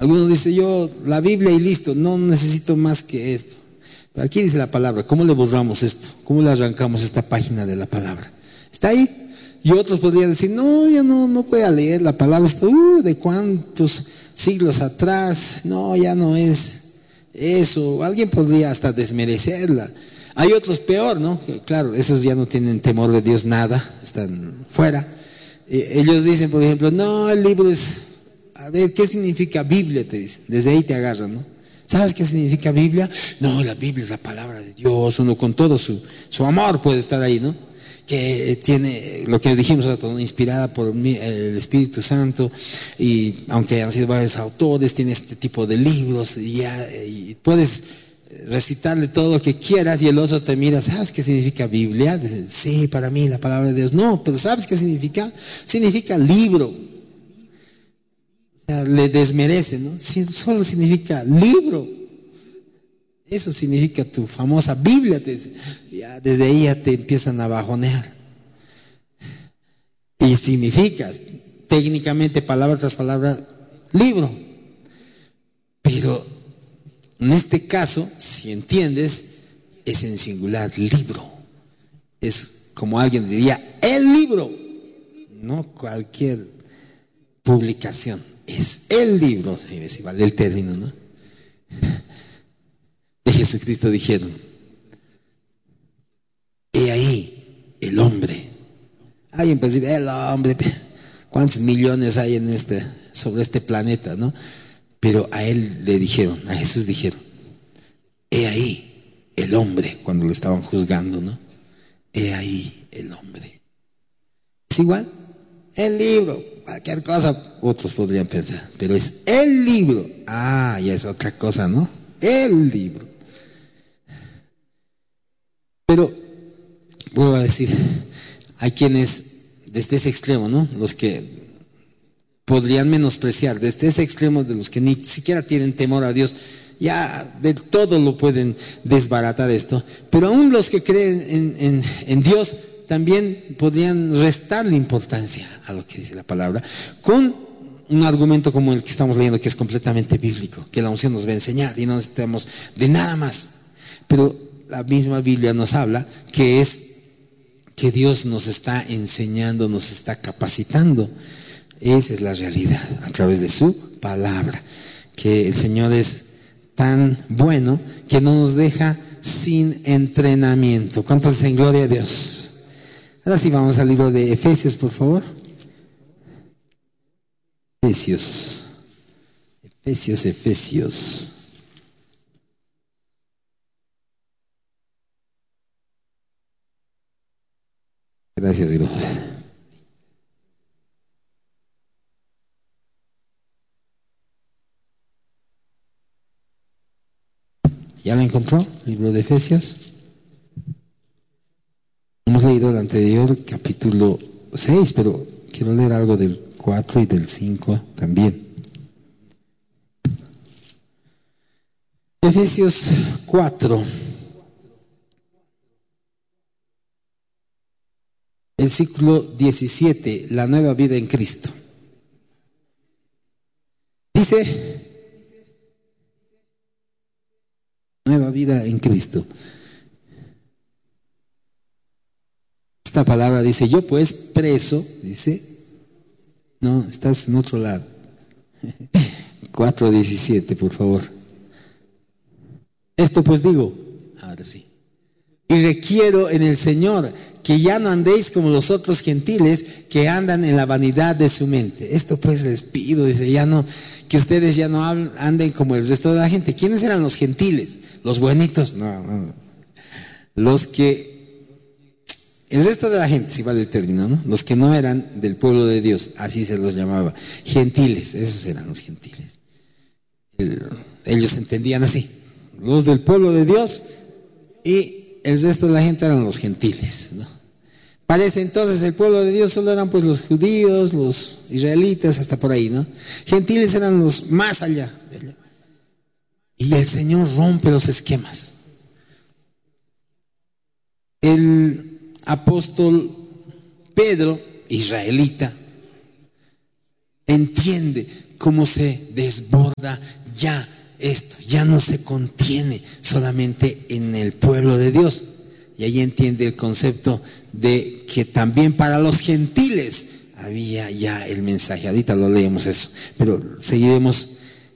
Algunos dicen, yo la Biblia y listo, no necesito más que esto. Pero aquí dice la palabra, ¿cómo le borramos esto? ¿Cómo le arrancamos esta página de la palabra? Está ahí. Y otros podrían decir, no, ya no voy a leer la palabra, esto, de cuántos siglos atrás, no, ya no es eso. Alguien podría hasta desmerecerla. Hay otros peor, ¿no? Que, claro, esos ya no tienen temor de Dios nada, están fuera. Ellos dicen, por ejemplo, no, el libro es, a ver, ¿qué significa Biblia? Te dicen, desde ahí te agarran, ¿no? ¿Sabes qué significa Biblia? No, la Biblia es la palabra de Dios, uno con todo su amor puede estar ahí, ¿no? Que tiene, lo que dijimos, ¿no? Inspirada por el Espíritu Santo, y aunque han sido varios autores, tiene este tipo de libros, y puedes recitarle todo lo que quieras, y el otro te mira, ¿sabes qué significa Biblia? Dice, sí, para mí la palabra de Dios. No, pero ¿sabes qué significa? Significa libro. O sea, le desmerece, ¿no? Solo significa libro. Eso significa tu famosa Biblia. Ya, desde ahí ya te empiezan a bajonear. Y significa, técnicamente, palabra tras palabra, libro. Pero en este caso, si entiendes, es en singular, libro. Es como alguien diría, el libro, no cualquier publicación. Es el libro, si vale el término, ¿no? De Jesucristo dijeron, he ahí el hombre. Alguien puede decir, el hombre, ¿cuántos millones hay sobre este planeta, no? Pero a él le dijeron, a Jesús dijeron, he ahí el hombre, cuando lo estaban juzgando, ¿no? He ahí el hombre. Es igual, el libro, cualquier cosa, otros podrían pensar, pero es el libro. Ya es otra cosa, ¿no? El libro. Pero, vuelvo a decir, hay quienes desde ese extremo, ¿no? Los que podrían menospreciar, desde ese extremo de los que ni siquiera tienen temor a Dios, ya de todo lo pueden desbaratar esto. Pero aún los que creen en Dios también podrían restarle importancia a lo que dice la palabra, con un argumento como el que estamos leyendo, que es completamente bíblico, que la unción nos va a enseñar y no necesitamos de nada más. Pero la misma Biblia nos habla que Dios nos está enseñando, nos está capacitando. Esa es la realidad, a través de su palabra, que el Señor es tan bueno que no nos deja sin entrenamiento. ¿Cuántos dicen gloria a Dios? Ahora sí vamos al libro de Efesios, por favor. Efesios. Gracias, Dios. ¿Ya la encontró? Libro de Efesios. Hemos leído el anterior capítulo 6, pero quiero leer algo del 4 y del 5 también. Efesios 4. Versículo 17, la nueva vida en Cristo. Dice, nueva vida en Cristo. Esta palabra dice, yo pues preso, dice, no, estás en otro lado. 4:17, por favor. Esto pues digo, ahora sí, y requiero en el Señor que ya no andéis como los otros gentiles que andan en la vanidad de su mente. Esto pues les pido, dice, que ustedes ya no anden como el resto de la gente. ¿Quiénes eran los gentiles? Los buenitos, no. Los que, el resto de la gente, si vale el término, ¿no? Los que no eran del pueblo de Dios, así se los llamaba, gentiles, esos eran los gentiles. Ellos entendían así, los del pueblo de Dios, y el resto de la gente eran los gentiles, ¿no? Parece entonces el pueblo de Dios solo eran pues los judíos, los israelitas, hasta por ahí, ¿no? Gentiles eran los más allá. Y el Señor rompe los esquemas. El apóstol Pedro, israelita, entiende cómo se desborda ya esto, ya no se contiene solamente en el pueblo de Dios. Y ahí entiende el concepto de que también para los gentiles había ya el mensaje. Ahorita lo leemos eso, pero seguiremos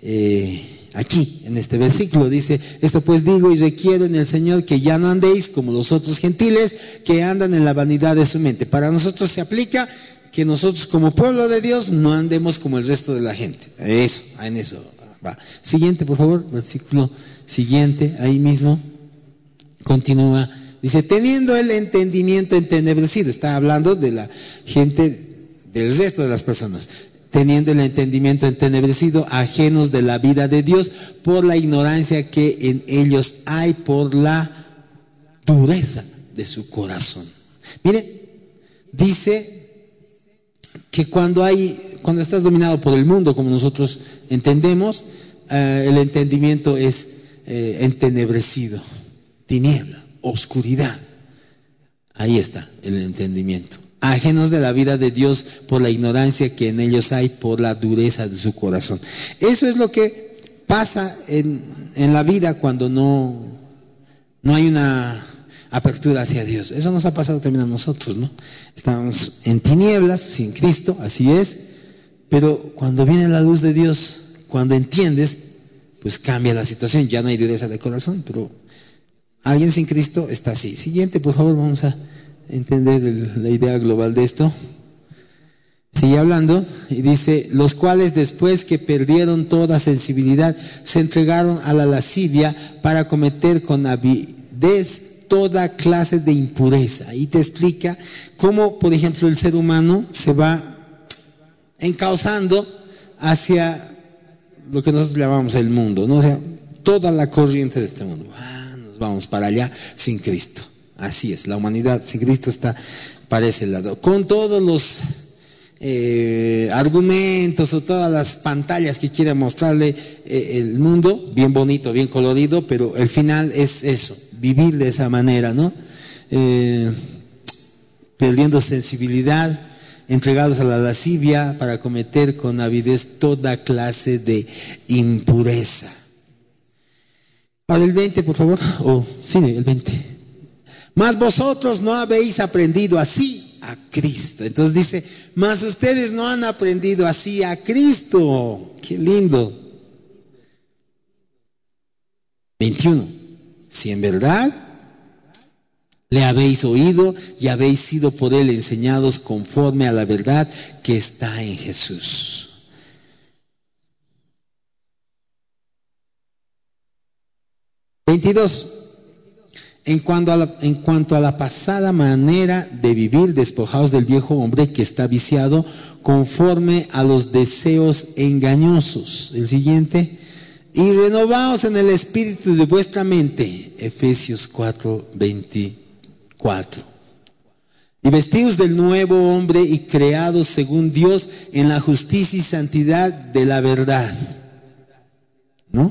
aquí en este versículo. Dice: esto pues digo y requiero en el Señor, que ya no andéis como los otros gentiles, que andan en la vanidad de su mente. Para nosotros se aplica que nosotros como pueblo de Dios no andemos como el resto de la gente. Eso, en eso va. Siguiente, por favor, versículo siguiente, ahí mismo continúa. Dice: teniendo el entendimiento entenebrecido. Está hablando de la gente, del resto de las personas. Teniendo el entendimiento entenebrecido, ajenos de la vida de Dios, por la ignorancia que en ellos hay, por la dureza de su corazón. Mire, dice que cuando estás dominado por el mundo, como nosotros entendemos, el entendimiento es entenebrecido, tiniebla, oscuridad. Ahí está el entendimiento. Ajenos de la vida de Dios por la ignorancia que en ellos hay, por la dureza de su corazón. Eso es lo que pasa en la vida cuando no hay una apertura hacia Dios. Eso nos ha pasado también a nosotros, ¿no? Estamos en tinieblas, sin Cristo, así es, pero cuando viene la luz de Dios, cuando entiendes, pues cambia la situación, ya no hay dureza de corazón, pero alguien sin Cristo está así. Siguiente, por favor, vamos a entender la idea global de esto. Sigue hablando y dice: los cuales, después que perdieron toda sensibilidad, se entregaron a la lascivia para cometer con avidez toda clase de impureza. Ahí te explica cómo, por ejemplo, el ser humano se va encauzando hacia lo que nosotros llamamos el mundo, ¿no? O sea, toda la corriente de este mundo. Nos vamos para allá sin Cristo. Así es, la humanidad sin Cristo está para ese lado, con todos los argumentos o todas las pantallas que quiera mostrarle el mundo, bien bonito, bien colorido, pero el final es eso, vivir de esa manera, ¿no? Perdiendo sensibilidad, entregados a la lascivia para cometer con avidez toda clase de impureza. Ahora el 20, por favor, sí, el 20. Mas vosotros no habéis aprendido así a Cristo. Entonces dice: mas ustedes no han aprendido así a Cristo. Qué lindo. 21. Si en verdad le habéis oído y habéis sido por él enseñados conforme a la verdad que está en Jesús. 22. En cuanto a la pasada manera de vivir, despojaos del viejo hombre que está viciado conforme a los deseos engañosos. El siguiente: y renovaos en el espíritu de vuestra mente. Efesios 4:24. Y vestíos del nuevo hombre y creados según Dios en la justicia y santidad de la verdad. ¿No?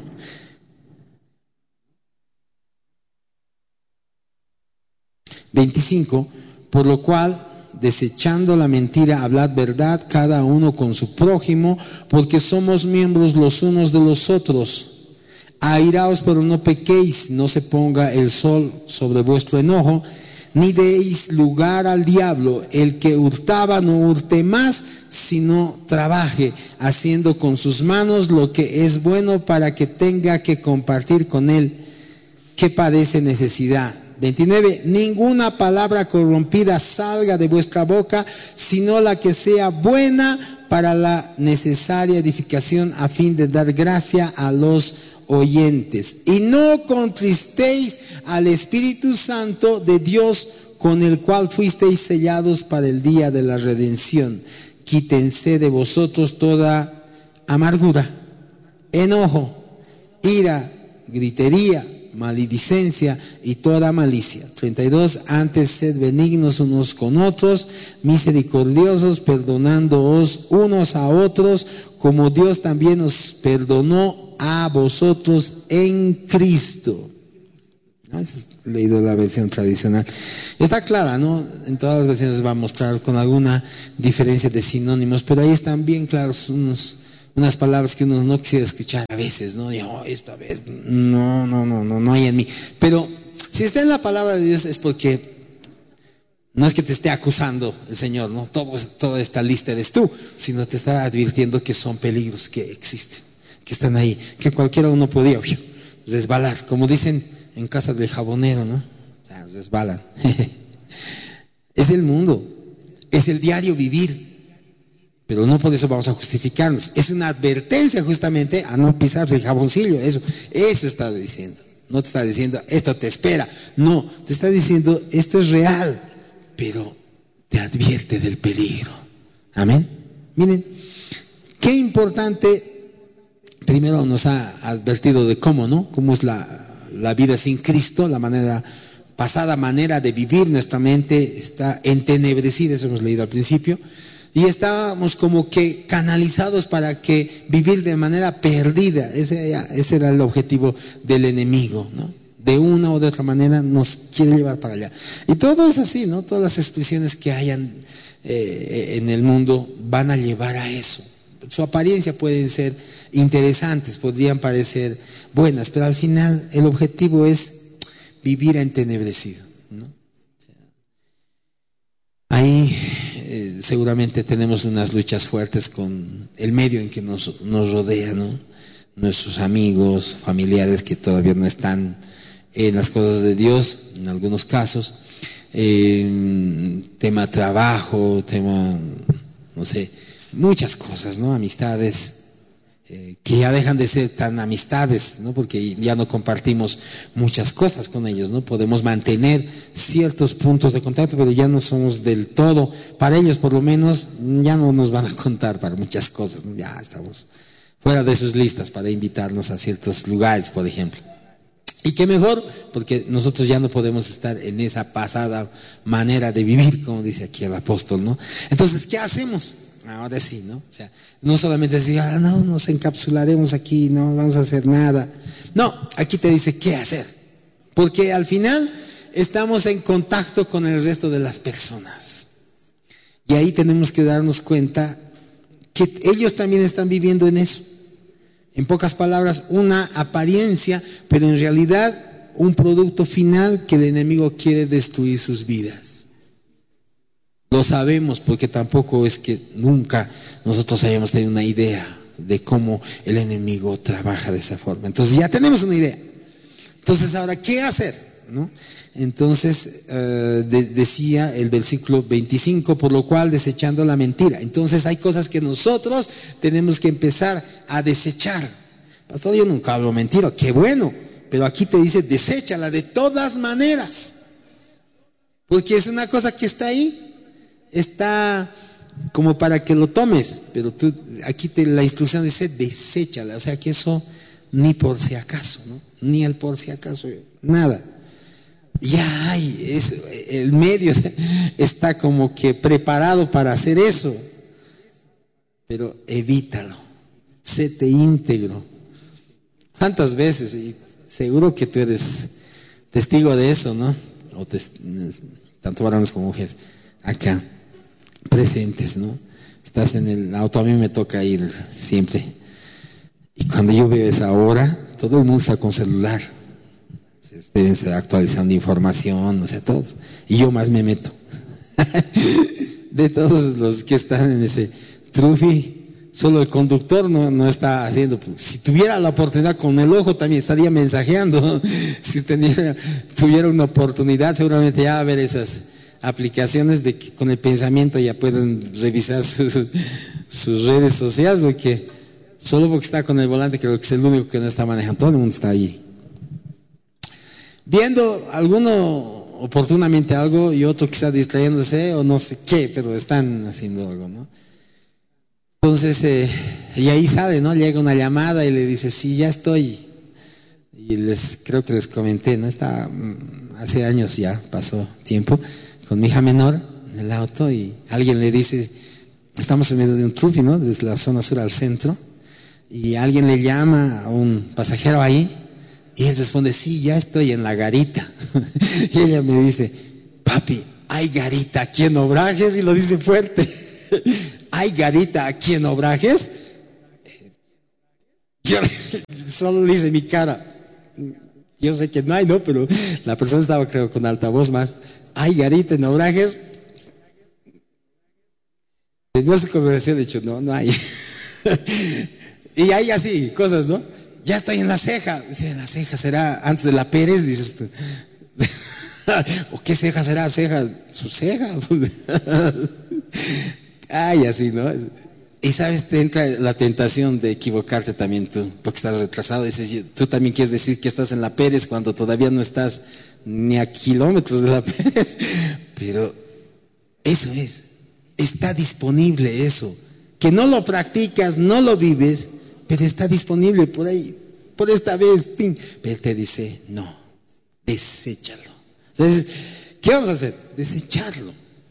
Por lo cual, desechando la mentira, hablad verdad cada uno con su prójimo, porque somos miembros los unos de los otros. Airaos, pero no pequéis, no se ponga el sol sobre vuestro enojo, ni deis lugar al diablo. El que hurtaba no hurte más, sino trabaje, haciendo con sus manos lo que es bueno, para que tenga que compartir con él que padece necesidad. 29. Ninguna palabra corrompida salga de vuestra boca, sino la que sea buena para la necesaria edificación, a fin de dar gracia a los oyentes. Y no contristéis al Espíritu Santo de Dios, con el cual fuisteis sellados para el día de la redención. Quítense de vosotros toda amargura, enojo, ira, gritería, maledicencia y toda malicia. 32. Antes sed benignos unos con otros, misericordiosos, perdonándoos unos a otros, como Dios también os perdonó a vosotros en Cristo. He leído la versión tradicional. Está clara, ¿no? En todas las versiones va a mostrar con alguna diferencia de sinónimos, pero ahí están bien claros unas palabras que uno no quisiera escuchar a veces, ¿no? Y, esta vez, no hay en mí. Pero si está en la palabra de Dios es porque no es que te esté acusando el Señor, ¿no? Toda esta lista eres tú, sino te está advirtiendo que son peligros que existen, que están ahí, que cualquiera uno podía resbalar, como dicen en casa del jabonero, ¿no? O sea, resbalan. Es el mundo, es el diario vivir, pero no por eso vamos a justificarnos. Es una advertencia justamente a no pisarse el jaboncillo, eso está diciendo. No te está diciendo esto te espera, no, te está diciendo esto es real, pero te advierte del peligro. Amén. Miren, qué importante. Primero nos ha advertido de cómo, ¿no? Cómo es la vida sin Cristo, la pasada manera de vivir. Nuestra mente está entenebrecida, eso hemos leído al principio, y estábamos como que canalizados para que vivir de manera perdida. Ese era el objetivo del enemigo, ¿no? De una o de otra manera nos quiere llevar para allá. Y todo es así, ¿no? Todas las expresiones que hayan en el mundo van a llevar a eso. Su apariencia pueden ser interesantes, podrían parecer buenas, pero al final el objetivo es vivir entenebrecido, ¿no? Ahí seguramente tenemos unas luchas fuertes con el medio en que nos rodea, ¿no? Nuestros amigos, familiares que todavía no están en las cosas de Dios, en algunos casos, tema trabajo, tema, no sé, muchas cosas, ¿no? Amistades que ya dejan de ser tan amistades, ¿no? Porque ya no compartimos muchas cosas con ellos, ¿no? Podemos mantener ciertos puntos de contacto, pero ya no somos del todo, para ellos por lo menos, ya no nos van a contar para muchas cosas, ¿no? Ya estamos fuera de sus listas para invitarnos a ciertos lugares, por ejemplo. Y qué mejor, porque nosotros ya no podemos estar en esa pasada manera de vivir, como dice aquí el apóstol, ¿no? Entonces, ¿qué hacemos? Ahora sí, ¿no? O sea, no solamente decir, no, nos encapsularemos aquí, no vamos a hacer nada. No, aquí te dice qué hacer. Porque al final estamos en contacto con el resto de las personas. Y ahí tenemos que darnos cuenta que ellos también están viviendo en eso. En pocas palabras, una apariencia, pero en realidad un producto final que el enemigo quiere destruir sus vidas. Lo sabemos porque tampoco es que nunca nosotros hayamos tenido una idea de cómo el enemigo trabaja de esa forma. Entonces ya tenemos una idea. Entonces ahora, ¿qué hacer? ¿No? Entonces decía el versículo 25, por lo cual desechando la mentira. Entonces hay cosas que nosotros tenemos que empezar a desechar. Pastor, yo nunca hablo mentira, qué bueno, pero aquí te dice deséchala de todas maneras, porque es una cosa que está ahí, está como para que lo tomes, pero aquí la instrucción dice deséchala, o sea que eso ni por si acaso, ¿no? Ni el por si acaso, nada. Ya hay, el medio está como que preparado para hacer eso, pero evítalo, séte íntegro. ¿Cuántas veces? Y seguro que tú eres testigo de eso, ¿no? Tanto varones como mujeres, acá presentes, ¿no? Estás en el auto, a mí me toca ir siempre, y cuando yo veo esa hora, todo el mundo está con celular. Deben estar actualizando información, o sea, todo. Y yo más me meto. De todos los que están en ese trufi, solo el conductor no está haciendo. Si tuviera la oportunidad con el ojo también estaría mensajeando. Si tuviera una oportunidad, seguramente ya va a ver esas aplicaciones de que con el pensamiento ya pueden revisar sus redes sociales, porque solo porque está con el volante creo que es el único que no está manejando, todo el mundo está allí. Viendo alguno oportunamente algo y otro quizá distrayéndose o no sé qué, pero están haciendo algo, ¿no? Entonces, y ahí sale, ¿no? Llega una llamada y le dice, sí, ya estoy. Y creo que les comenté, ¿no? Hace años ya, pasó tiempo, con mi hija menor en el auto y alguien le dice, estamos en medio de un trufi, ¿no? Desde la zona sur al centro, y alguien le llama a un pasajero ahí. Y él responde, sí, ya estoy en la garita. Y ella me dice, papi, ¿hay garita aquí en Obrajes? Y lo dice fuerte. ¿Hay garita aquí en Obrajes? Yo solo le hice mi cara. Yo sé que no hay, ¿no? Pero la persona estaba, creo, con altavoz más. Ay, Garita, en Obrajes. No sé cómo decía, de hecho, no, no hay. Y hay así, cosas, ¿no? Ya estoy en la ceja. Dice, ¿la ceja será antes de la Pérez? Dices tú. ¿O qué ceja será? ¿Ceja? ¿Su ceja? Ay, así, ¿no? Y sabes, te entra la tentación de equivocarte también tú, porque estás retrasado. Dices, tú también quieres decir que estás en la Pérez cuando todavía no estás ni a kilómetros de la Pérez. Pero eso está disponible eso. Que no lo practicas, no lo vives, pero está disponible por ahí, por esta vez. ¡Ting! Pero te dice, no, deséchalo. Entonces, ¿qué vamos a hacer? Desecharlo.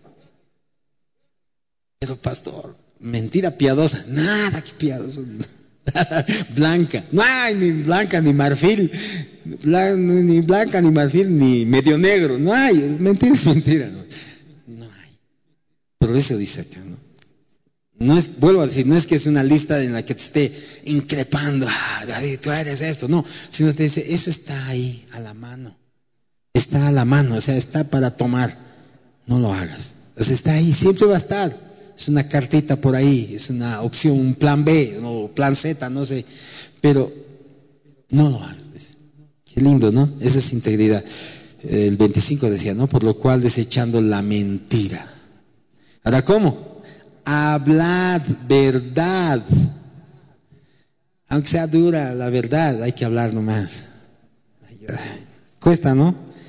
Pero pastor, mentira piadosa, nada que piadoso. Blanca, no hay ni blanca ni marfil, ni blanca ni marfil, ni medio negro, no hay, mentira es mentira, no hay. Pero eso dice acá, ¿no? No es, vuelvo a decir, no es que es una lista en la que te esté increpando, tú eres esto, no, sino te dice, eso está ahí a la mano, está a la mano, o sea, está para tomar, no lo hagas, o sea, está ahí, siempre va a estar. Es una cartita por ahí, es una opción, un plan B o plan Z, no sé, pero no lo hagas. Qué lindo, ¿no? Eso es integridad. El 25 decía, ¿no? Por lo cual desechando la mentira. Ahora, ¿cómo? Hablad verdad. Aunque sea dura la verdad, hay que hablar nomás. Cuesta, ¿no?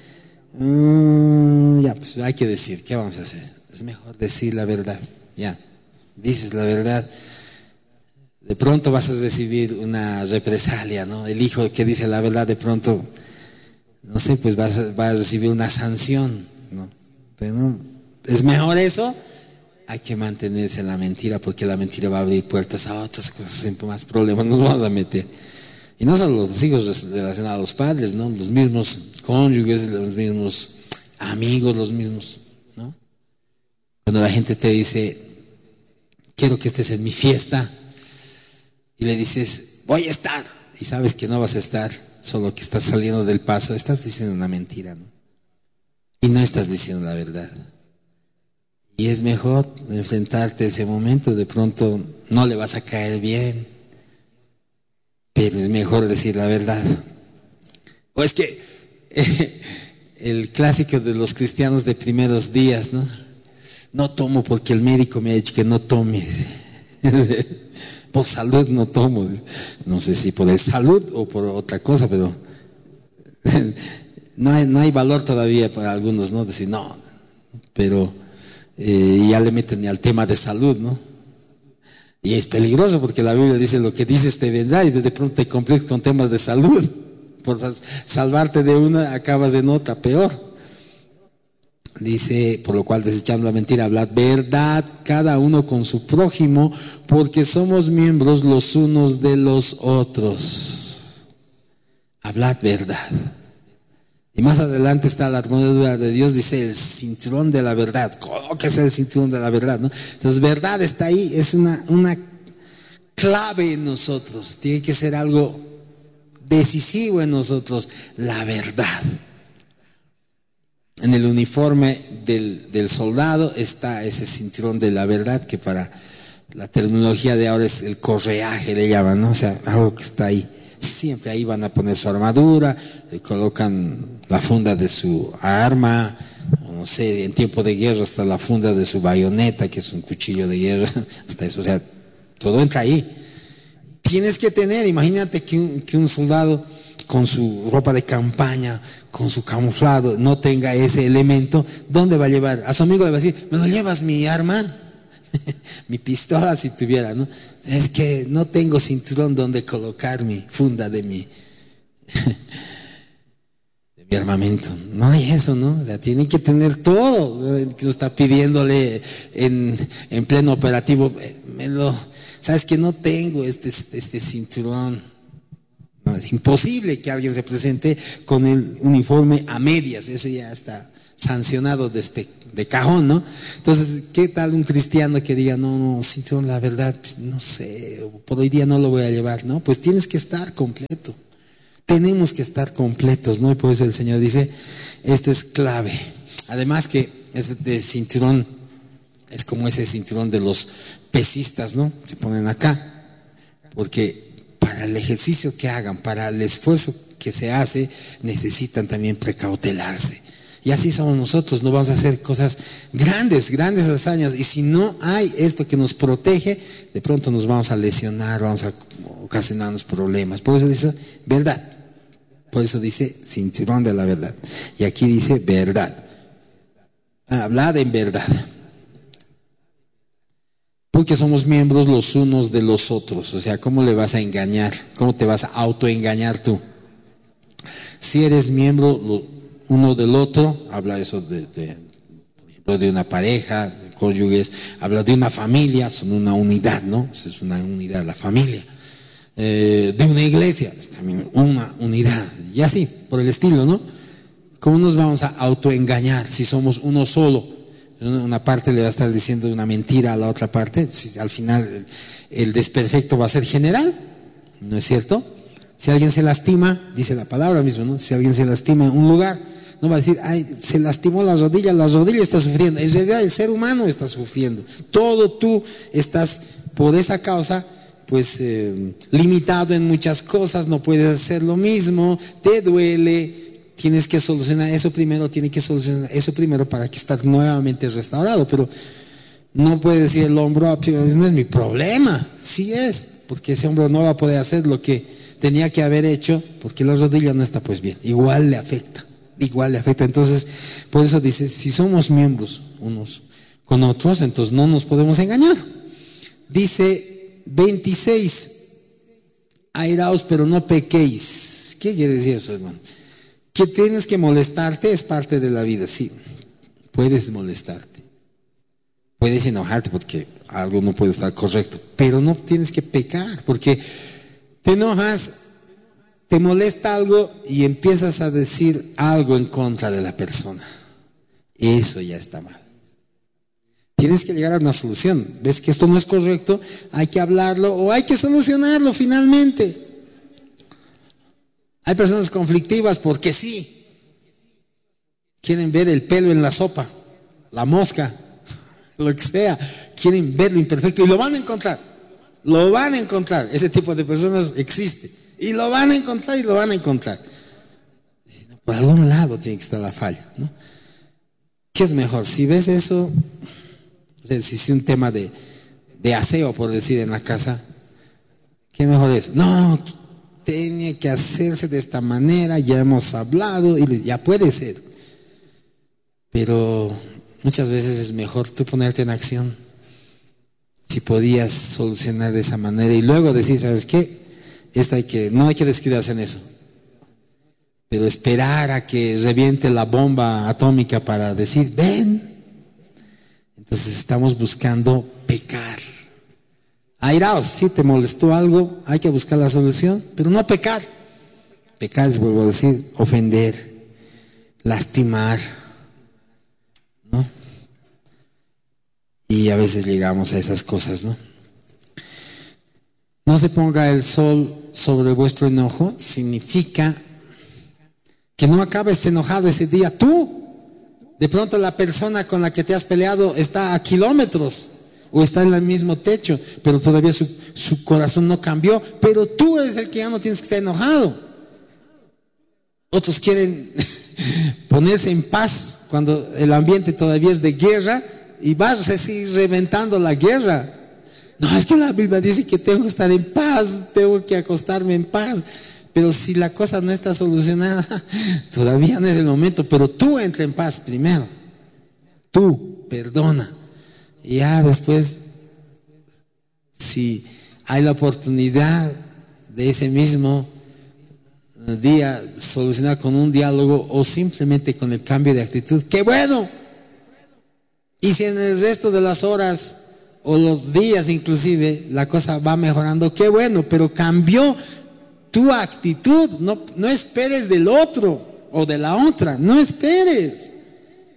Ya, pues hay que decir, ¿qué vamos a hacer? Es mejor decir la verdad. Ya, dices la verdad, de pronto vas a recibir una represalia, ¿no? El hijo que dice la verdad, de pronto, no sé, pues vas a recibir una sanción, ¿no? Pero no, es mejor eso, hay que mantenerse en la mentira, porque la mentira va a abrir puertas a otras cosas, siempre más problemas nos vamos a meter. Y no solo los hijos relacionados a los padres, ¿no? Los mismos cónyuges, los mismos amigos, los mismos, ¿no? Cuando la gente te dice, quiero que estés en mi fiesta, y le dices, voy a estar, y sabes que no vas a estar, solo que estás saliendo del paso, estás diciendo una mentira, ¿no? Y no estás diciendo la verdad. Y es mejor enfrentarte a ese momento, de pronto no le vas a caer bien, pero es mejor decir la verdad. O es que el clásico de los cristianos de primeros días, ¿no? No tomo porque el médico me ha dicho que no tome. Por salud no tomo. No sé si por salud o por otra cosa, pero no hay valor todavía para algunos, ¿no? Decir no, pero ya le meten al tema de salud, ¿no? Y es peligroso porque la Biblia dice lo que dices te vendrá y de pronto te compliques con temas de salud. Por salvarte de una acabas en otra peor. Dice, por lo cual desechando la mentira, hablad verdad cada uno con su prójimo, porque somos miembros los unos de los otros. Hablad verdad. Y más adelante está la armadura de Dios, dice el cinturón de la verdad. ¿Cómo que es el cinturón de la verdad, no? Entonces, verdad está ahí, es una clave en nosotros. Tiene que ser algo decisivo en nosotros, la verdad. En el uniforme del soldado está ese cinturón de la verdad, que para la terminología de ahora es el correaje, le llaman, ¿no? O sea, algo que está ahí. Siempre ahí van a poner su armadura, colocan la funda de su arma, o no sé, en tiempo de guerra hasta la funda de su bayoneta, que es un cuchillo de guerra, hasta eso, o sea, todo entra ahí. Tienes que tener, imagínate que un soldado con su ropa de campaña, con su camuflado, no tenga ese elemento, ¿dónde va a llevar? A su amigo le va a decir, ¿me lo llevas mi arma? Mi pistola si tuviera, ¿no? Es que no tengo cinturón donde colocar mi funda de mi armamento. No hay eso, ¿no? O sea, tiene que tener todo. Lo está pidiéndole en pleno operativo. ¿Sabes que no tengo este cinturón? No, es imposible que alguien se presente con el uniforme a medias. Eso ya está sancionado de cajón, ¿no? Entonces, ¿qué tal un cristiano que diga, no, cinturón, la verdad, no sé, por hoy día no lo voy a llevar, ¿no? Pues tienes que estar completo. Tenemos que estar completos, ¿no? Y por eso el Señor dice, esto es clave. Además que este cinturón es como ese cinturón de los pesistas, ¿no? Se ponen acá, porque para el ejercicio que hagan, para el esfuerzo que se hace, necesitan también precautelarse. Y así somos nosotros, no vamos a hacer cosas grandes hazañas. Y si no hay esto que nos protege, de pronto nos vamos a lesionar, vamos a ocasionarnos problemas. Por eso dice verdad. Por eso dice cinturón de la verdad. Y aquí dice verdad. Hablad en verdad. Porque somos miembros los unos de los otros. O sea, ¿cómo le vas a engañar? ¿Cómo te vas a autoengañar tú? Si eres miembro uno del otro, habla eso de una pareja, de cónyuges, habla de una familia, son una unidad, ¿no? Es una unidad, la familia. De una iglesia, es también una unidad. Y así, por el estilo, ¿no? ¿Cómo nos vamos a autoengañar si somos uno solo? Una parte le va a estar diciendo una mentira a la otra parte, si al final el desperfecto va a ser general, ¿no es cierto? Si alguien se lastima, dice la palabra mismo, ¿no? Si alguien se lastima en un lugar, no va a decir, ay, se lastimó la rodilla está sufriendo. En realidad el ser humano está sufriendo. Todo tú estás por esa causa, pues limitado en muchas cosas, no puedes hacer lo mismo, te duele. Tienes que solucionar eso primero, para que estés nuevamente restaurado. Pero no puede decir el hombro, no es mi problema. Sí es, porque ese hombro no va a poder hacer lo que tenía que haber hecho, porque la rodilla no está pues bien. Igual le afecta. Entonces, por eso dice, si somos miembros unos con otros, entonces no nos podemos engañar. Dice 26, airaos pero no pequéis. ¿Qué quiere decir eso, hermano? Que tienes que molestarte es parte de la vida, sí. Puedes molestarte. Puedes enojarte porque algo no puede estar correcto. Pero no tienes que pecar, porque te enojas, te molesta algo y empiezas a decir algo en contra de la persona. Eso ya está mal. Tienes que llegar a una solución. ¿Ves que esto no es correcto? Hay que hablarlo o hay que solucionarlo finalmente. Hay personas conflictivas porque sí. Quieren ver el pelo en la sopa, la mosca, lo que sea. Quieren ver lo imperfecto y lo van a encontrar. Ese tipo de personas existe. Y lo van a encontrar. Por algún lado tiene que estar la falla, ¿no? ¿Qué es mejor? Si ves eso, o sea, si es un tema de aseo, por decir, en la casa, ¿qué mejor es? No, tiene que hacerse de esta manera, ya hemos hablado, y ya puede ser. Pero muchas veces es mejor tú ponerte en acción. Si podías solucionar de esa manera y luego decir, ¿sabes qué? No hay que descuidarse en eso. Pero esperar a que reviente la bomba atómica para decir, ven. Entonces estamos buscando pecar. Airaos, si te molestó algo, hay que buscar la solución, pero no pecar. Pecar es, vuelvo a decir, ofender, lastimar, ¿no? Y a veces llegamos a esas cosas, ¿no? No se ponga el sol sobre vuestro enojo, significa que no acabes enojado ese día tú. De pronto la persona con la que te has peleado está a kilómetros o está en el mismo techo, pero todavía su corazón no cambió, pero tú eres el que ya no tienes que estar enojado. Otros quieren ponerse en paz cuando el ambiente todavía es de guerra y vas así reventando la guerra. No, es que la Biblia dice que tengo que estar en paz, tengo que acostarme en paz. Pero si la cosa no está solucionada, todavía no es el momento. Pero tú entra en paz primero. Tú perdona. Y ya después, si hay la oportunidad de ese mismo día solucionar con un diálogo o simplemente con el cambio de actitud, ¡qué bueno! Y si en el resto de las horas o los días inclusive la cosa va mejorando, ¡qué bueno! Pero cambió tu actitud. No esperes del otro o de la otra, no esperes.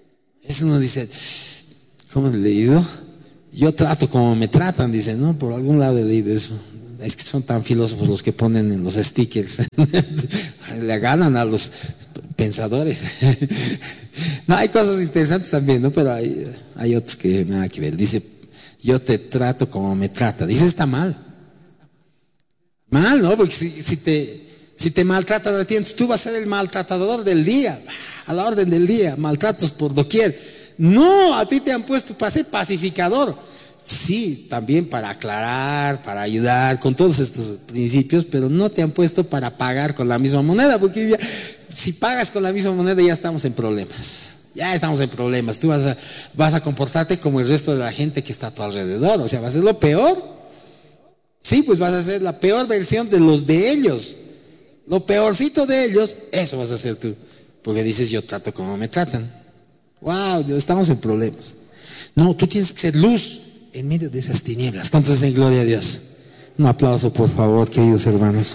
Eso uno dice, ¿cómo he leído? Yo trato como me tratan, dice, ¿no? Por algún lado he leído eso. Es que son tan filósofos los que ponen en los stickers. Le ganan a los pensadores. No, hay cosas interesantes también, ¿no? Pero hay otros que nada que ver. Dice, yo te trato como me trata. Dice, está mal. Mal, ¿no? Porque si te maltratan a ti, entonces tú vas a ser el maltratador del día, a la orden del día, maltratos por doquier. No, a ti te han puesto para ser pacificador. Sí, también para aclarar, para ayudar con todos estos principios, pero no te han puesto para pagar con la misma moneda, porque si pagas con la misma moneda ya estamos en problemas. Ya estamos en problemas. Tú vas a comportarte como el resto de la gente que está a tu alrededor. O sea, vas a ser lo peor. Sí, pues vas a ser la peor versión de los de ellos. Lo peorcito de ellos, eso vas a hacer tú. Porque dices, yo trato como me tratan. Wow, estamos en problemas. No, tú tienes que ser luz en medio de esas tinieblas. ¿Cuántos dicen gloria a Dios? Un aplauso, por favor, queridos hermanos.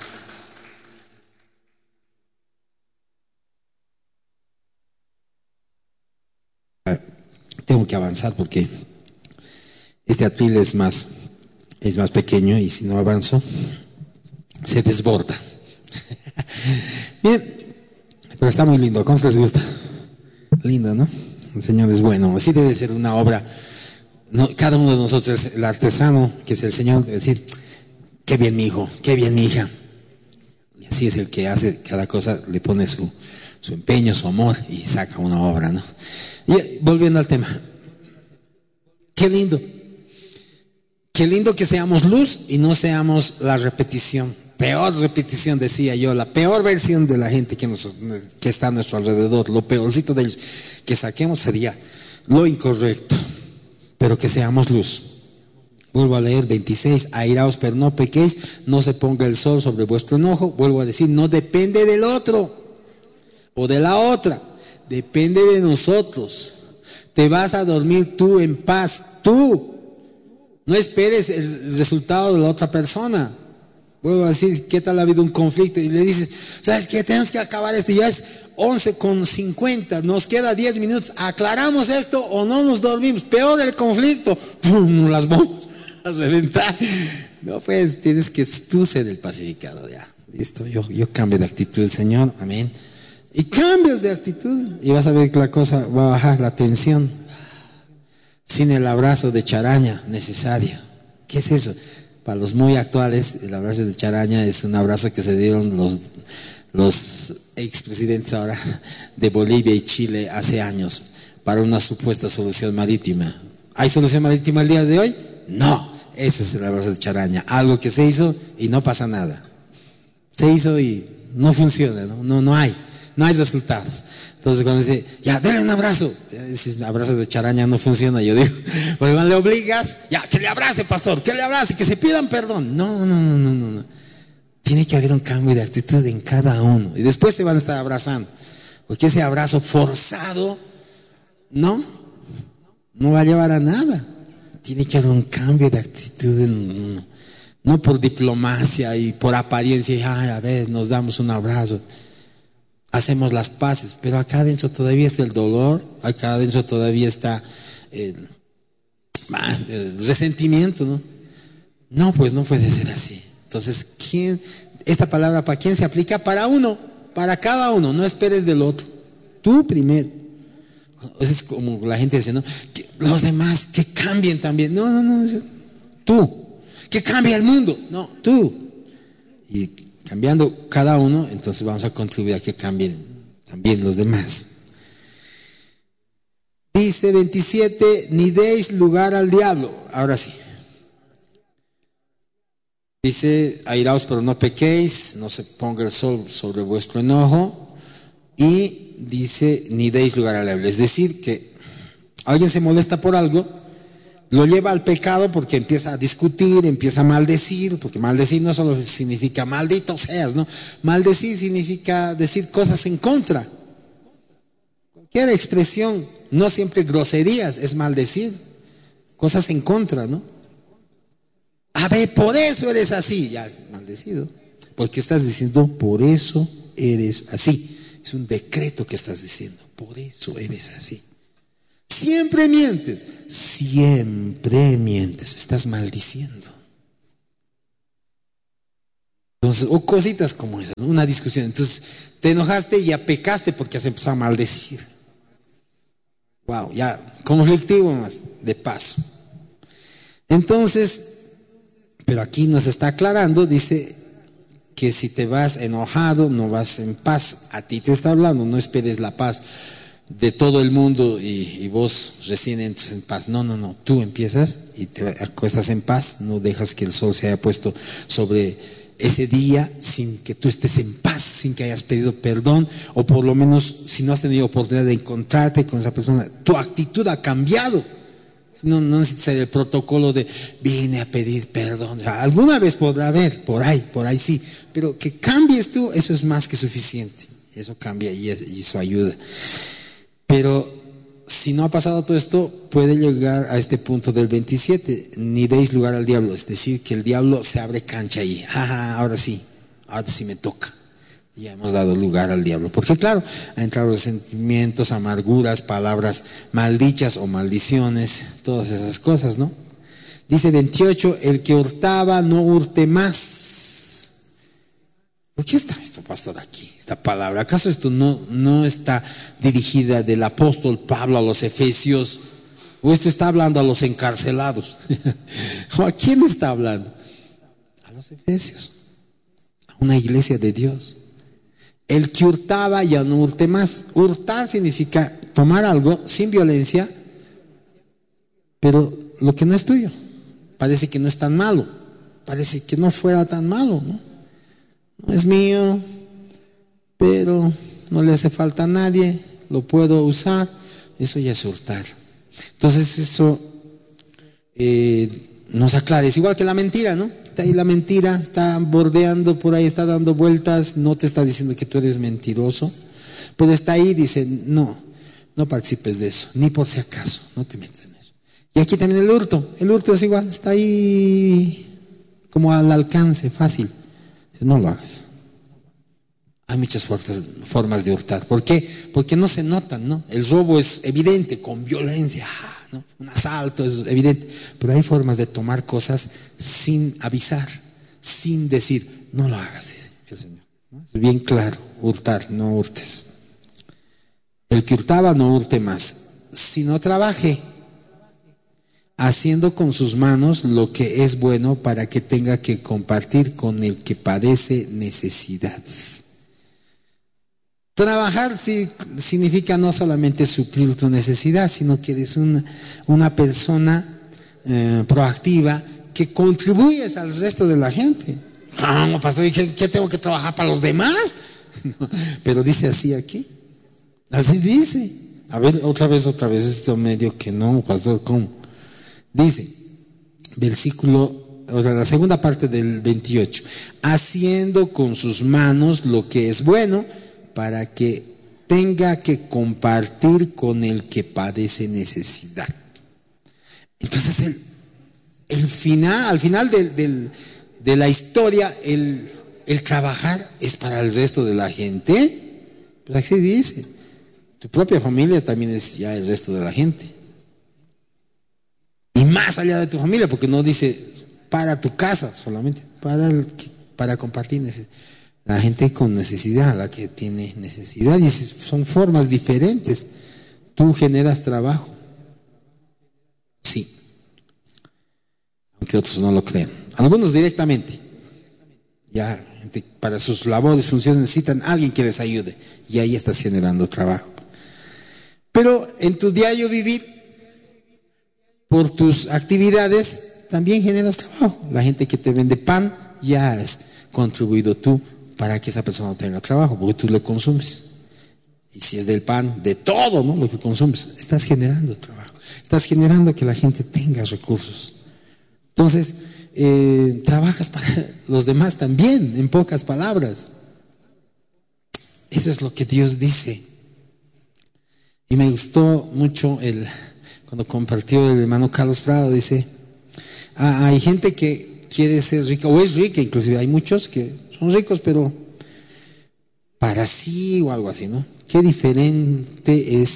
Tengo que avanzar porque este atril es más pequeño y si no avanzo, se desborda. Bien, pero está muy lindo. ¿Cómo les gusta? Lindo, ¿no? El Señor es bueno. Así debe ser una obra. No, cada uno de nosotros, el artesano, que es el Señor, debe decir, qué bien mi hijo, qué bien mi hija. Y así es el que hace cada cosa, le pone su empeño, su amor y saca una obra, ¿no? Y volviendo al tema. Qué lindo que seamos luz y no seamos la repetición. Peor repetición, decía yo, la peor versión de la gente que está a nuestro alrededor, lo peorcito de ellos, que saquemos sería lo incorrecto, pero que seamos luz. Vuelvo a leer 26, airaos pero no pequéis, no se ponga el sol sobre vuestro enojo. Vuelvo a decir, no depende del otro o de la otra, depende de nosotros. Te vas a dormir tú en paz, tú. No esperes el resultado de la otra persona. Vuelvo a decir, ¿qué tal ha habido un conflicto? Y le dices, ¿sabes qué? Tenemos que acabar esto. Ya es 11:50, nos queda 10 minutos. ¿Aclaramos esto o no nos dormimos? Peor el conflicto. ¡Pum! Las bombas a reventar. No, pues tienes que tú ser el pacificador. Ya, listo. Yo cambio de actitud, Señor. Amén. Y cambias de actitud y vas a ver que la cosa va a bajar, la tensión. Sin el abrazo de charaña necesario. ¿Qué es eso? Para los muy actuales, el abrazo de charaña es un abrazo que se dieron los expresidentes ahora de Bolivia y Chile hace años para una supuesta solución marítima. ¿Hay solución marítima el día de hoy? No, eso es el abrazo de charaña. Algo que se hizo y no pasa nada. Se hizo y no funciona, no hay resultados. Entonces cuando dice, ya, denle un abrazo, ese abrazo de charaña no funciona, yo digo, porque cuando le obligas, ya, que le abrace, pastor, que le abrace, que se pidan perdón. No. Tiene que haber un cambio de actitud en cada uno. Y después se van a estar abrazando. Porque ese abrazo forzado, no va a llevar a nada. Tiene que haber un cambio de actitud en uno. No por diplomacia y por apariencia, y a ver, nos damos un abrazo. Hacemos las paces, pero acá adentro todavía está el dolor, acá adentro todavía está el resentimiento, ¿no? No, pues no puede ser así. Entonces, esta palabra para quién se aplica? Para uno, para cada uno, no esperes del otro. Tú primero. Eso es como la gente dice, ¿no? Que los demás que cambien también. No, tú. Que cambie el mundo. No, tú. Y cambiando cada uno, entonces vamos a contribuir a que cambien también los demás. Dice 27, ni deis lugar al diablo. Ahora sí. Dice, airaos pero no pequéis, no se ponga el sol sobre vuestro enojo. Y dice, ni deis lugar al diablo. Es decir, que alguien se molesta por algo, lo lleva al pecado porque empieza a discutir, empieza a maldecir, porque maldecir no solo significa maldito seas, ¿no? Maldecir significa decir cosas en contra. Cualquier expresión, no siempre groserías, es maldecir, cosas en contra, ¿no? A ver, por eso eres así, ya es maldecido, porque estás diciendo, por eso eres así. Es un decreto que estás diciendo, por eso eres así. Siempre mientes. Siempre mientes. Estás maldiciendo. Entonces, o cositas como esas, ¿no? Una discusión. Entonces, te enojaste y ya pecaste porque has empezado a maldecir. Wow, ya conflictivo más, de paso. Entonces, pero aquí nos está aclarando, dice que si te vas enojado, no vas en paz. A ti te está hablando, no esperes la paz de todo el mundo y vos recién entras en paz. No, tú empiezas y te acuestas en paz, no dejas que el sol se haya puesto sobre ese día sin que tú estés en paz, sin que hayas pedido perdón, o por lo menos si no has tenido oportunidad de encontrarte con esa persona, tu actitud ha cambiado. No necesitas el protocolo de vine a pedir perdón. O sea, alguna vez podrá haber, por ahí sí, pero que cambies tú, eso es más que suficiente. Eso cambia y eso ayuda. Pero si no ha pasado todo esto, puede llegar a este punto del 27, ni deis lugar al diablo, es decir, que el diablo se abre cancha ahí. Ahora sí me toca. Ya hemos dado lugar al diablo, porque claro, ha entrado resentimientos, amarguras, palabras maldichas o maldiciones, todas esas cosas, ¿no? Dice 28, el que hurtaba no hurte más. ¿Por qué está esto, pastor, aquí? Esta palabra, ¿acaso esto no está dirigida del apóstol Pablo a los efesios? ¿O esto está hablando a los encarcelados? ¿O a quién está hablando? A los efesios, a una iglesia de Dios. El que hurtaba ya no hurte más. Hurtar significa tomar algo sin violencia, pero lo que no es tuyo. Parece que no es tan malo, parece que no fuera tan malo, ¿no? No es mío, pero no le hace falta a nadie, lo puedo usar. Eso ya es hurtar. Entonces eso nos aclara. Es igual que la mentira, ¿no? Está ahí la mentira, está bordeando por ahí, está dando vueltas, no te está diciendo que tú eres mentiroso, pero está ahí, dice, no participes de eso, ni por si acaso, no te metas en eso. Y aquí también el hurto es igual, está ahí como al alcance, fácil. No lo hagas. Hay muchas formas de hurtar. ¿Por qué? Porque no se notan, ¿no? El robo es evidente, con violencia, ¿no? Un asalto es evidente, pero hay formas de tomar cosas sin avisar, sin decir, no lo hagas, dice el Señor, ¿no? Es bien claro, hurtar, no hurtes. El que hurtaba no hurte más, sino trabaje, haciendo con sus manos lo que es bueno para que tenga que compartir con el que padece necesidad. Trabajar sí significa no solamente suplir tu necesidad, sino que eres una persona proactiva que contribuyes al resto de la gente. No, pastor, ¿qué tengo que trabajar para los demás? No, pero dice así aquí. Así dice. A ver, otra vez, esto medio que no, pastor, ¿cómo? Dice, la segunda parte del 28, haciendo con sus manos lo que es bueno para que tenga que compartir con el que padece necesidad. Entonces al final de la historia, el trabajar es para el resto de la gente. Pues así dice, tu propia familia también es ya el resto de la gente. Y más allá de tu familia, porque no dice para tu casa solamente, para compartir la gente con necesidad, la que tiene necesidad, y son formas diferentes. Tú generas trabajo, sí, aunque otros no lo crean, algunos directamente, ya para sus labores, funciones necesitan a alguien que les ayude, y ahí estás generando trabajo. Pero en tu diario vivir, por tus actividades, también generas trabajo. La gente que te vende pan, ya has contribuido tú para que esa persona tenga trabajo, porque tú le consumes. Y si es del pan, de todo, ¿no? Lo que consumes, estás generando trabajo, estás generando que la gente tenga recursos. Entonces, trabajas para los demás también, en pocas palabras. Eso es lo que Dios dice. Y me gustó mucho cuando compartió el hermano Carlos Prado, dice, hay gente que quiere ser rica, o es rica, inclusive hay muchos que son ricos, pero para sí o algo así, ¿no? Qué diferente es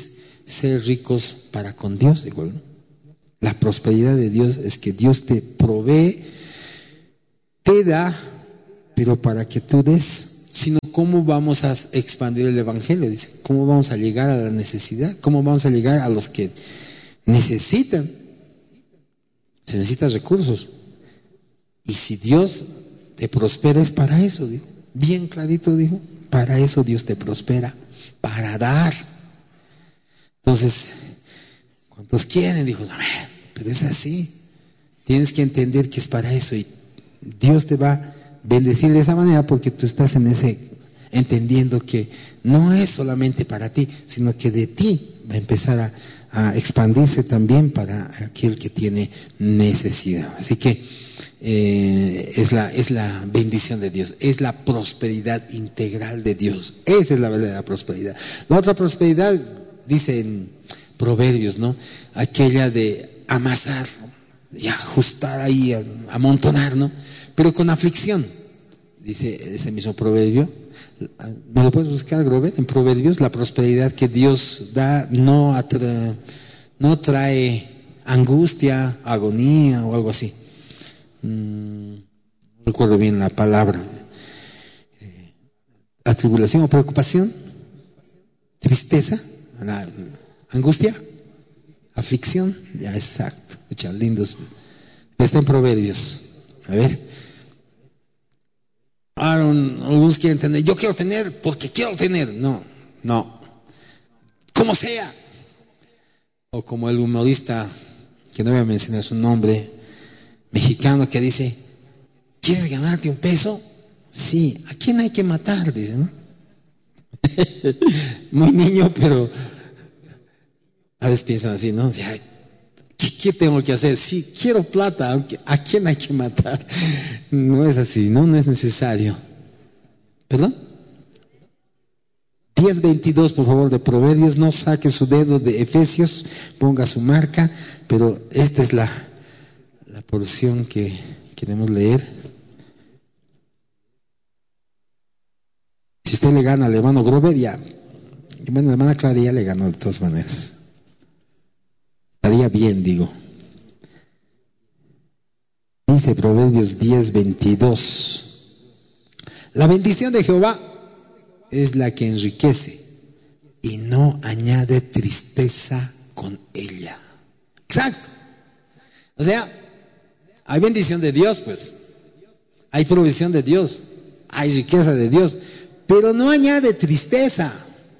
ser ricos para con Dios, digo, ¿no? La prosperidad de Dios es que Dios te provee, te da, pero para que tú des. Sino cómo vamos a expandir el evangelio, dice, cómo vamos a llegar a la necesidad, cómo vamos a llegar a los que necesitan. Se necesitan recursos. Y si Dios te prospera es para eso, dijo. Bien clarito dijo, para eso Dios te prospera, para dar. Entonces, ¿cuántos quieren? Dijo, amén, pero es así. Tienes que entender que es para eso y Dios te va a bendecir de esa manera porque tú estás en ese, entendiendo que no es solamente para ti, sino que de ti va a empezar a expandirse también para aquel que tiene necesidad. Así que es la bendición de Dios, es la prosperidad integral de Dios. Esa es la verdadera prosperidad. La otra prosperidad, dice en Proverbios, ¿no? Aquella de amasar y ajustar ahí, amontonar, ¿no? Pero con aflicción, dice ese mismo proverbio. ¿Me lo puedes buscar, Grover? En Proverbios, la prosperidad que Dios da no trae angustia, agonía o algo así. No recuerdo bien la palabra. Atribulación o preocupación, tristeza, angustia, aflicción, ya exacto. Muchas lindos. Está en Proverbios. A ver. Algunos quieren tener, yo quiero tener porque quiero tener. No, como sea. O como el humorista, que no voy a mencionar su nombre, mexicano, que dice, ¿quieres ganarte un peso? Sí. ¿A quién hay que matar? Dice, ¿no? Muy niño, pero a veces piensan así, ¿no? O sea, ¿qué tengo que hacer? Sí, quiero plata, ¿a quién hay que matar? No es así, no es necesario. ¿Perdón? 10:22, por favor, de Proverbios. No saque su dedo de Efesios, ponga su marca, pero esta es la porción que queremos leer. Si usted le gana al hermano Grover, ya. Bueno, la hermana Claudia ya le ganó de todas maneras. Estaría bien, digo. Dice Proverbios 10:22. La bendición de Jehová es la que enriquece y no añade tristeza con ella. Exacto. O sea, hay bendición de Dios, pues. Hay provisión de Dios. Hay riqueza de Dios. Pero no añade tristeza.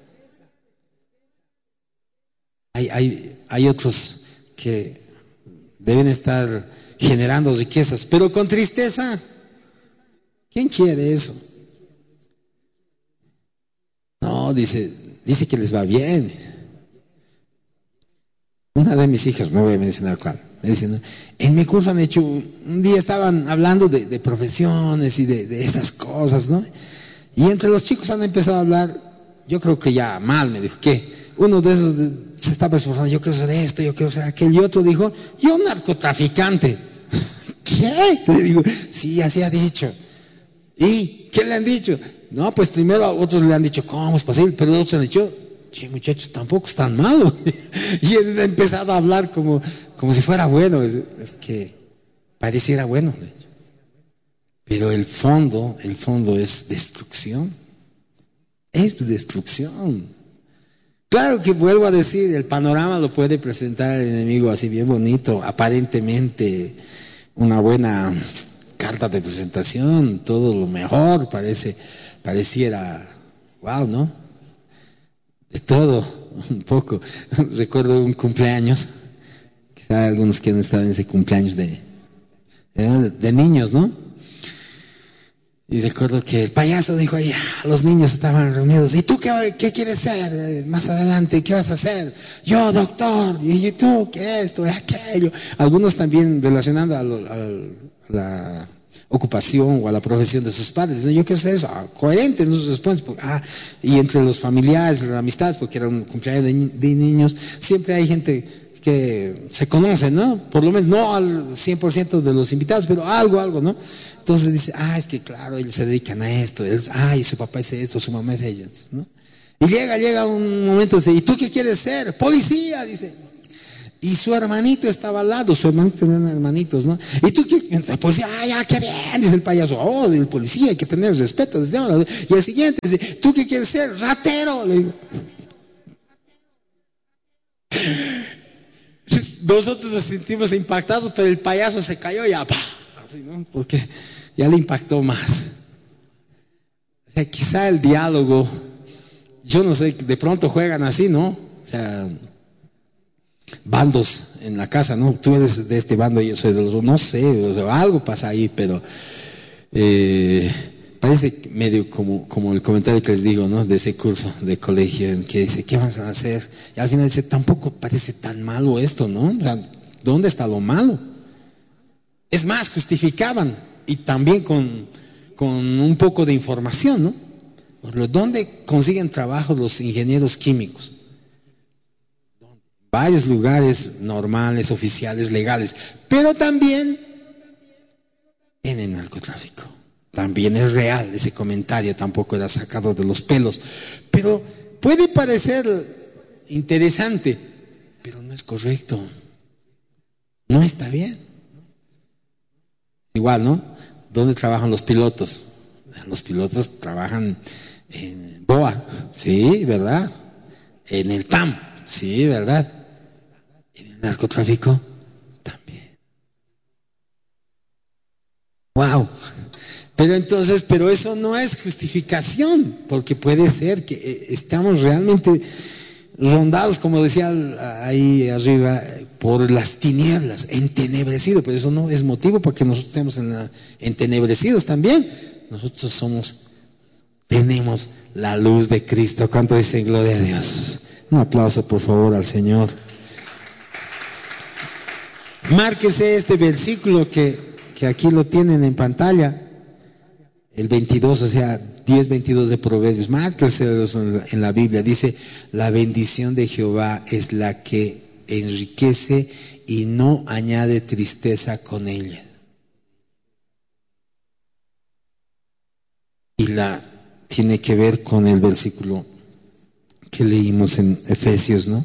Hay otros que deben estar generando riquezas, pero con tristeza. ¿Quién quiere eso? No, dice que les va bien. Una de mis hijas, no voy a mencionar cuál, me dice, ¿no? En mi curso han hecho, un día estaban hablando de profesiones y de estas cosas, ¿no? Y entre los chicos han empezado a hablar, yo creo que ya mal, me dijo, ¿qué? Uno de esos se estaba esforzando, yo quiero ser esto, yo quiero ser aquel, y otro dijo, yo narcotraficante. ¿Qué? Le digo, sí, así ha dicho. ¿Y qué le han dicho? No, pues primero a otros le han dicho, ¿cómo es posible? Pero otros han dicho, che, muchachos, tampoco es tan malo. Y él ha empezado a hablar como si fuera bueno. Es que pareciera bueno. Pero el fondo es destrucción. Es destrucción. Claro que vuelvo a decir, el panorama lo puede presentar el enemigo así bien bonito, aparentemente una buena carta de presentación, todo lo mejor, pareciera, wow, ¿no? De todo, un poco. Recuerdo un cumpleaños, quizá algunos que han estado en ese cumpleaños de niños, ¿no? Y recuerdo que el payaso dijo ahí, los niños estaban reunidos, ¿y tú qué quieres ser más adelante? ¿Qué vas a hacer? Yo, doctor. ¿Y tú qué esto? Aquello. Algunos también relacionando a la ocupación o a la profesión de sus padres. Yo quiero hacer eso. Coherente en sus respuestas. Y entre los familiares, las amistades, porque era un cumpleaños de niños, siempre hay gente que se conoce, ¿no? Por lo menos no al 100% de los invitados, pero algo, ¿no? Entonces dice, es que claro, ellos se dedican a esto, y su papá es esto, su mamá es ello, ¿no? Y llega un momento, dice, ¿y tú qué quieres ser? Policía, dice. Y su hermanito estaba al lado, su hermanito tenían hermanitos, ¿no? ¿Y tú qué? El policía, ya, qué bien, dice el payaso. Oh, el policía, hay que tener respeto desde ahora. Y el siguiente dice, ¿tú qué quieres ser? Ratero, le digo. Nosotros nos sentimos impactados, pero el payaso se cayó y ya, ¡pah! Así, ¿no? Porque ya le impactó más. O sea, quizá el diálogo, yo no sé, de pronto juegan así, ¿no? O sea, bandos en la casa, ¿no? Tú eres de este bando y yo soy de los otros, no sé, o sea, algo pasa ahí, pero parece medio como el comentario que les digo, ¿no? De ese curso de colegio en que dice, ¿qué van a hacer? Y al final dice, tampoco parece tan malo esto, ¿no? O sea, ¿dónde está lo malo? Es más, justificaban, y también con un poco de información, ¿no? ¿Dónde consiguen trabajo los ingenieros químicos? Varios lugares normales, oficiales, legales, pero también en el narcotráfico. También es real, ese comentario tampoco era sacado de los pelos, pero puede parecer interesante, pero no es correcto, no está bien. Igual, ¿no? ¿Dónde trabajan los pilotos? Los pilotos trabajan en BOA, sí, ¿verdad? En el TAM, sí, ¿verdad? En el narcotráfico también. Wow. Pero eso no es justificación, porque puede ser que estamos realmente rondados, como decía ahí arriba, por las tinieblas, entenebrecidos, pero eso no es motivo porque nosotros estemos entenebrecidos también. Nosotros tenemos la luz de Cristo. ¿Cuánto dicen gloria a Dios? Un aplauso por favor al Señor. Márquese este versículo que aquí lo tienen en pantalla, el 22, o sea, 10:22 de Proverbios. Márquese en la Biblia. Dice, la bendición de Jehová es la que enriquece y no añade tristeza con ella. Y tiene que ver con el versículo que leímos en Efesios, ¿no?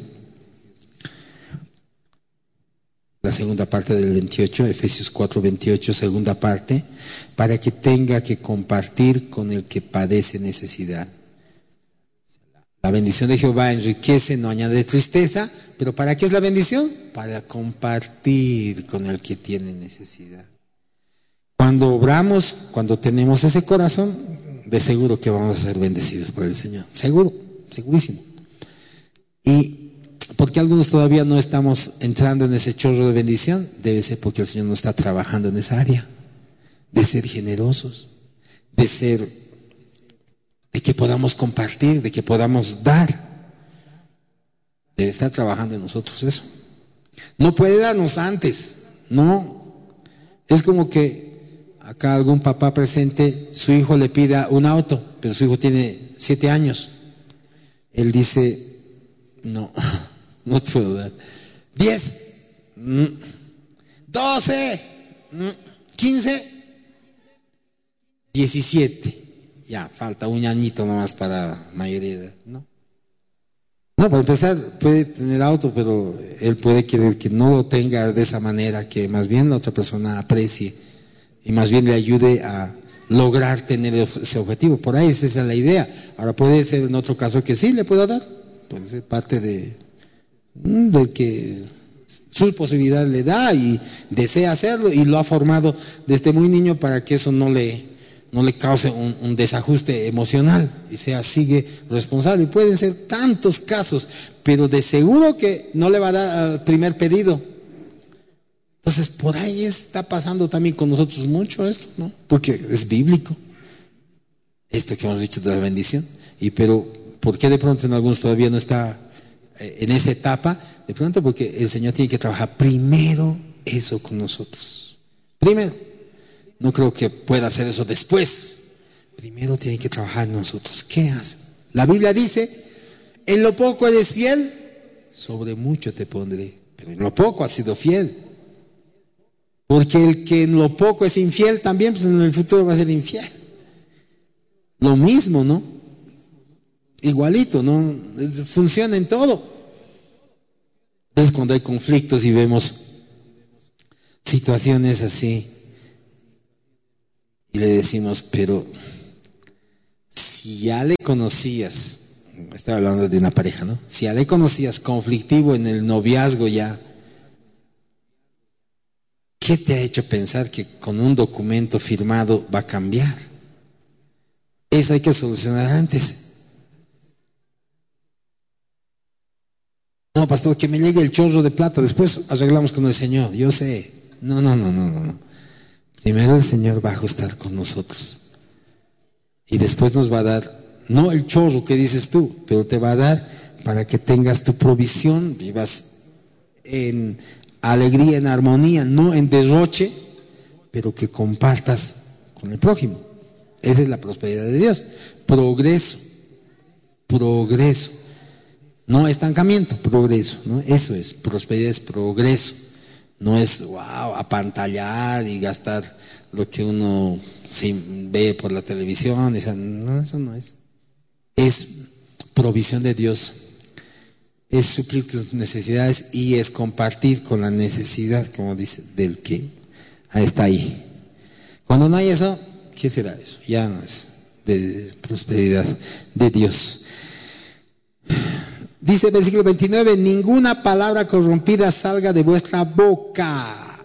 La segunda parte del 28, Efesios 4:28, segunda parte, para que tenga que compartir con el que padece necesidad. La bendición de Jehová enriquece, no añade tristeza, pero ¿para qué es la bendición? Para compartir con el que tiene necesidad. Cuando obramos, cuando tenemos ese corazón, de seguro que vamos a ser bendecidos por el Señor. Seguro, segurísimo. Y porque algunos todavía no estamos entrando en ese chorro de bendición, debe ser porque el Señor no está trabajando en esa área, de ser generosos, de que podamos compartir, de que podamos dar. Debe estar trabajando en nosotros eso. No puede darnos antes, no. Es como que acá algún papá presente, su hijo le pida un auto, pero su hijo tiene 7 años. Él dice, no te puedo dar. 10, 12, 15, 17. Ya, falta un añito nomás para mayoría de edad, ¿no? No, para empezar, puede tener auto, pero él puede querer que no lo tenga de esa manera, que más bien la otra persona aprecie y más bien le ayude a lograr tener ese objetivo. Por ahí esa es la idea. Ahora puede ser en otro caso que sí le pueda dar, puede ser parte de que su posibilidad le da y desea hacerlo y lo ha formado desde muy niño para que eso no le cause un desajuste emocional y sigue responsable. Y pueden ser tantos casos, pero de seguro que no le va a dar al primer pedido. Entonces por ahí está pasando también con nosotros mucho esto, ¿no? Porque es bíblico esto que hemos dicho de la bendición. Pero ¿por qué de pronto en algunos todavía no está en esa etapa? De pronto porque el Señor tiene que trabajar primero eso con nosotros. Primero. No creo que pueda hacer eso después. Primero tiene que trabajar en nosotros. ¿Qué hace? La Biblia dice, en lo poco eres fiel, sobre mucho te pondré. Pero en lo poco has sido fiel. Porque el que en lo poco es infiel también, pues en el futuro va a ser infiel. Lo mismo, ¿no? igualito, ¿no? Funciona en todo. Entonces cuando hay conflictos y vemos situaciones así, y le decimos, pero si ya le conocías, estoy hablando de una pareja, ¿no? Si ya le conocías conflictivo en el noviazgo ya, ¿qué te ha hecho pensar que con un documento firmado va a cambiar? Eso hay que solucionar antes. No, pastor, que me llegue el chorro de plata, después arreglamos con el Señor. Yo sé. No. Primero el Señor va a ajustar con nosotros. Y después nos va a dar, no el chorro que dices tú, pero te va a dar para que tengas tu provisión, vivas en alegría, en armonía, no en derroche, pero que compartas con el prójimo. Esa es la prosperidad de Dios. Progreso. No estancamiento, progreso, ¿no? Eso es, prosperidad es progreso. No es, apantallar y gastar lo que uno ve por la televisión. No, eso no es. Es provisión de Dios. Es suplir tus necesidades y es compartir con la necesidad, como dice, del que está ahí. Cuando no hay eso, ¿qué será eso? Ya no es de prosperidad de Dios. Dice el versículo 29, ninguna palabra corrompida salga de vuestra boca,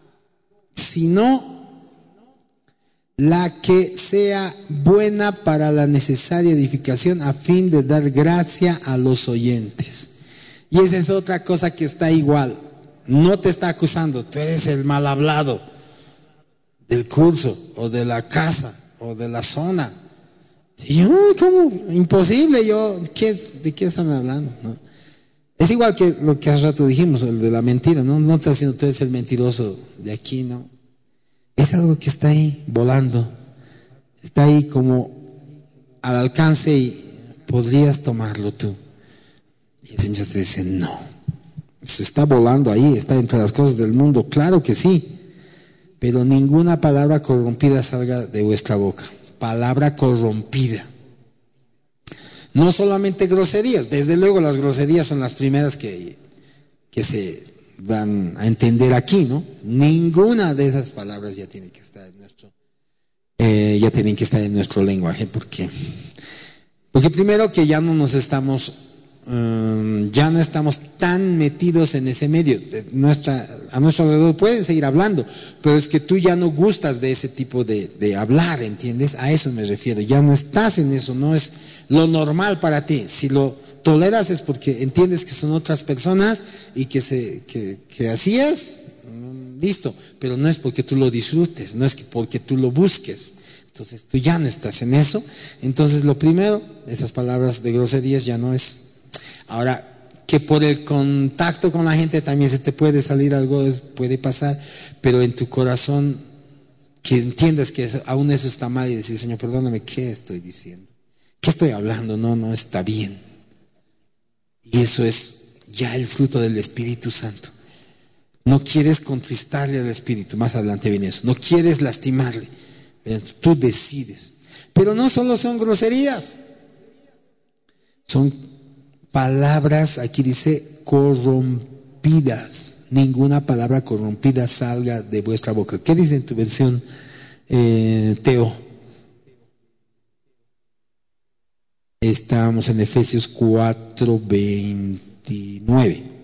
sino la que sea buena para la necesaria edificación a fin de dar gracia a los oyentes. Y esa es otra cosa que está igual. No te está acusando, tú eres el mal hablado del curso o de la casa o de la zona. Y yo, ¿cómo? Imposible, ¿de qué están hablando? ¿No? Es igual que lo que hace rato dijimos, el de la mentira, ¿no? No estás diciendo tú eres el mentiroso de aquí, ¿no? Es algo que está ahí volando, está ahí como al alcance y podrías tomarlo tú. Y el Señor te dice, no, eso está volando ahí, está entre las cosas del mundo, claro que sí, pero ninguna palabra corrompida salga de vuestra boca. Palabra corrompida. No solamente groserías, desde luego las groserías son las primeras que se dan a entender aquí, ¿no? Ninguna de esas palabras ya tiene que estar en nuestro lenguaje, porque primero que ya no estamos tan metidos en ese medio. A nuestro alrededor pueden seguir hablando, pero es que tú ya no gustas de ese tipo de hablar, ¿entiendes? A eso me refiero. Ya no estás en eso, no es lo normal para ti. Si lo toleras es porque entiendes que son otras personas y que así es, listo, pero no es porque tú lo disfrutes, no es porque tú lo busques. Entonces tú ya no estás en eso. Entonces lo primero, esas palabras de groserías ya no es. Ahora, que por el contacto con la gente también se te puede salir algo, puede pasar, pero en tu corazón que entiendas que aún eso está mal y decir, Señor, perdóname, ¿qué estoy diciendo? ¿Qué estoy hablando? No está bien. Y eso es ya el fruto del Espíritu Santo. No quieres contristarle al Espíritu, más adelante viene eso. No quieres lastimarle, pero tú decides. Pero no solo son groserías, son palabras, aquí dice, corrompidas. Ninguna palabra corrompida salga de vuestra boca. ¿Qué dice en tu versión, Teo? Estamos en Efesios 4:29.